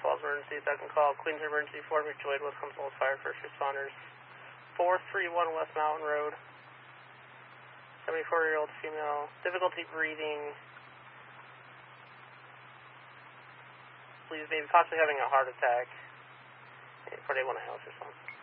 Falls emergency. Second call, Queens emergency, Fort McJoyd, Wisconsin Falls Fire, first responders. 431 West Mountain Road. 74-year-old female, difficulty breathing. Believes maybe possibly having a heart attack. 48 1 house or something.